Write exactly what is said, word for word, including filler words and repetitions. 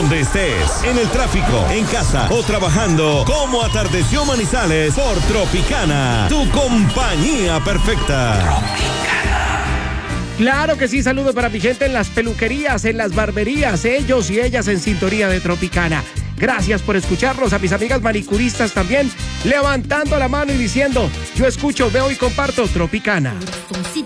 donde estés, en el tráfico, en casa o trabajando, como atardeció Manizales por Tropicana, tu compañía perfecta. Tropicana. Claro que sí, saludos para mi gente en las peluquerías, en las barberías, ellos y ellas en sintonía de Tropicana. Gracias por escucharlos, a mis amigas manicuristas también, levantando la mano y diciendo, yo escucho, veo y comparto Tropicana.